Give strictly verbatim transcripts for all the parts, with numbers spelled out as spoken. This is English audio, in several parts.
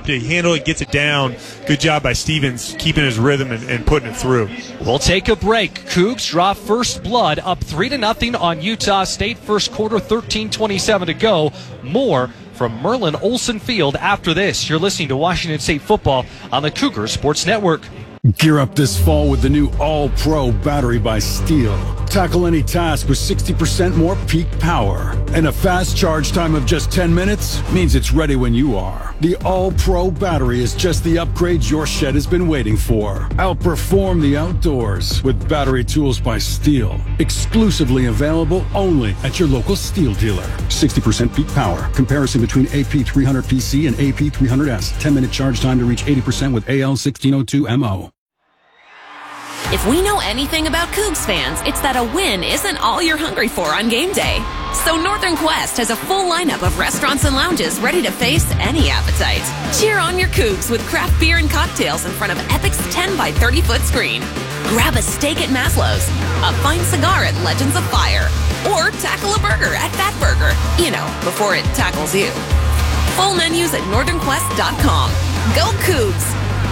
stop. He handle it, gets it down. Good job by Stevens keeping his rhythm and, and putting it through. We'll take a break. Cougs draw first blood up three to nothing on Utah State. First quarter, thirteen twenty-seven to go. More from Merlin Olsen Field after this. You're listening to Washington State football on the Cougar Sports Network. Gear up this fall with the new All-Pro battery by Steel. Tackle any task with sixty percent more peak power. And a fast charge time of just ten minutes means it's ready when you are. The All-Pro battery is just the upgrade your shed has been waiting for. Outperform the outdoors with battery tools by Steel. Exclusively available only at your local Steel dealer. sixty percent peak power. Comparison between A P three hundred P C and A P three hundred S. ten minute charge time to reach eighty percent with A L sixteen oh two M O. If we know anything about Cougs fans, it's that a win isn't all you're hungry for on game day. So Northern Quest has a full lineup of restaurants and lounges ready to face any appetite. Cheer on your Cougs with craft beer and cocktails in front of Epic's ten by thirty foot screen. Grab a steak at Maslow's, a fine cigar at Legends of Fire, or tackle a burger at Fat Burger, you know, before it tackles you. Full menus at northern quest dot com. Go Cougs!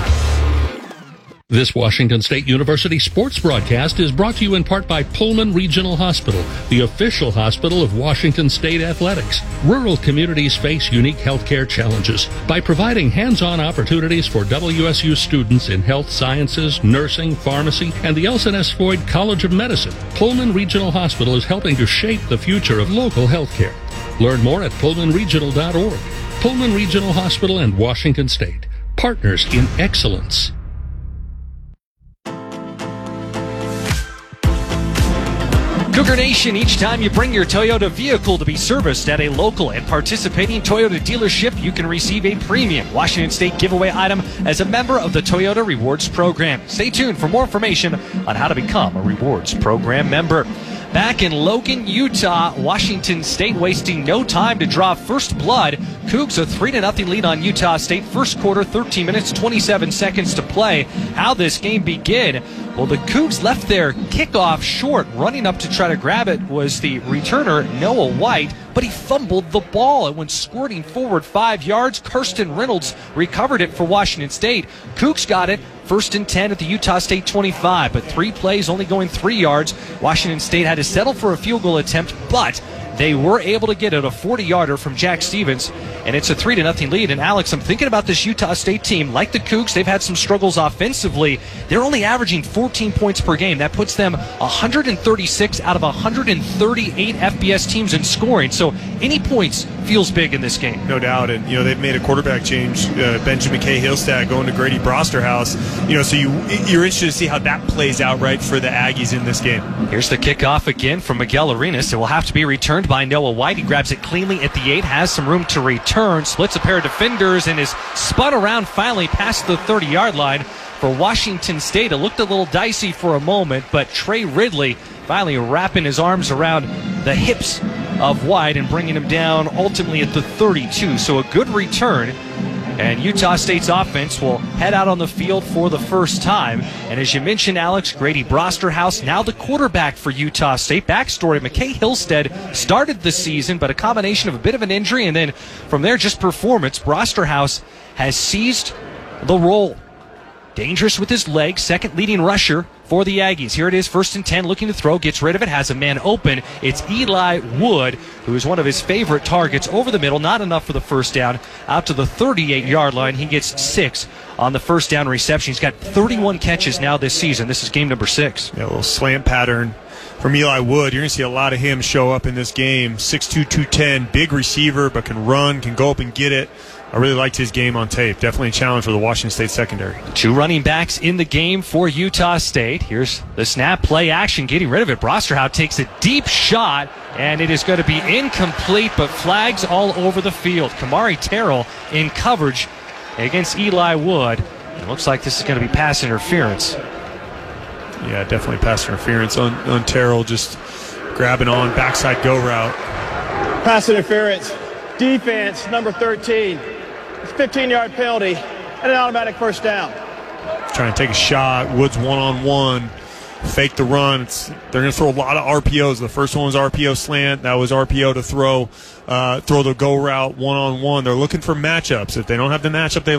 This Washington State University sports broadcast is brought to you in part by Pullman Regional Hospital, the official hospital of Washington State Athletics. Rural communities face unique healthcare challenges. By providing hands-on opportunities for W S U students in health sciences, nursing, pharmacy, and the Elson S. Floyd College of Medicine, Pullman Regional Hospital is helping to shape the future of local healthcare. Learn more at pullman regional dot org. Pullman Regional Hospital and Washington State, partners in excellence. Cougar Nation, each time you bring your Toyota vehicle to be serviced at a local and participating Toyota dealership, you can receive a premium Washington State giveaway item as a member of the Toyota Rewards Program. Stay tuned for more information on how to become a Rewards Program member. Back in Logan, Utah, Washington State wasting no time to draw first blood. Cougs a three to nothing lead on Utah State. First quarter, thirteen minutes, twenty-seven seconds to play. How this game begin? Well, the Cougs left their kickoff short. Running up to try to grab it was the returner, Noah White, but he fumbled the ball. It went squirting forward five yards. Kirsten Reynolds recovered it for Washington State. Cougs got it. First and ten at the Utah State twenty-five, but three plays only going three yards. Washington State had to settle for a field goal attempt, but they were able to get it, a forty-yarder from Jack Stevens, and it's a three to nothing lead. And Alex, I'm thinking about this Utah State team. Like the Cougs, they've had some struggles offensively. They're only averaging fourteen points per game. That puts them one hundred thirty-six out of one hundred thirty-eight F B S teams in scoring. So any points feels big in this game. No doubt. And, you know, they've made a quarterback change. Uh, Benjamin K. Hillstad going to Grady Brosterhouse. You know, so you, you're interested to see how that plays out, right, for the Aggies in this game. Here's the kickoff again from Miguel Arenas. It will have to be returned by Noah White. He grabs it cleanly at the eight, has some room to return, splits a pair of defenders, and is spun around finally past the thirty-yard line for Washington State. It looked a little dicey for a moment, but Trey Ridley finally wrapping his arms around the hips of White and bringing him down ultimately at the thirty-two. So a good return. And Utah State's offense will head out on the field for the first time. And as you mentioned, Alex, Grady Brosterhouse, now the quarterback for Utah State. Backstory, McKay Hillstead started the season, but a combination of a bit of an injury and then from there just performance. Brosterhouse has seized the role. Dangerous with his legs, second leading rusher for the Aggies. Here it is, first and ten, looking to throw, gets rid of it, has a man open. It's Eli Wood, who is one of his favorite targets, over the middle, not enough for the first down, out to the thirty-eight-yard line. He gets six on the first down reception. He's got thirty-one catches now this season. This is game number six. Yeah, a little slant pattern from Eli Wood. You're going to see a lot of him show up in this game. six two, two ten, big receiver, but can run, can go up and get it. I really liked his game on tape. Definitely a challenge for the Washington State secondary. Two running backs in the game for Utah State. Here's the snap, play action, getting rid of it. Brosterhouse takes a deep shot, and it is going to be incomplete, but flags all over the field. Kamari Terrell in coverage against Eli Wood. It looks like this is going to be pass interference. Yeah, definitely pass interference on, on Terrell, just grabbing on backside go route. Pass interference. Defense, number thirteen. It's a fifteen-yard penalty and an automatic first down. Trying to take a shot. Woods one-on-one. Fake the run. It's, they're going to throw a lot of R P Os. The first one was R P O slant. That was R P O to throw, uh, throw the go route one-on-one. They're looking for matchups. If they don't have the matchup they